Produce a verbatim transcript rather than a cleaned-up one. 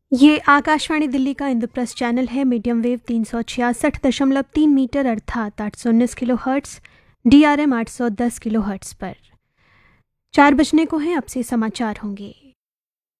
ये आकाशवाणी दिल्ली का इंद्रप्रस्थ चैनल है। मीडियम वेव तीन सौ छियासठ दशमलव तीन मीटर अर्थात आठ सौ उन्नीस kilo hertz, D R M आठ सौ दस किलो हर्ट्स पर। चार बजने को हैं, अब से समाचार होंगे।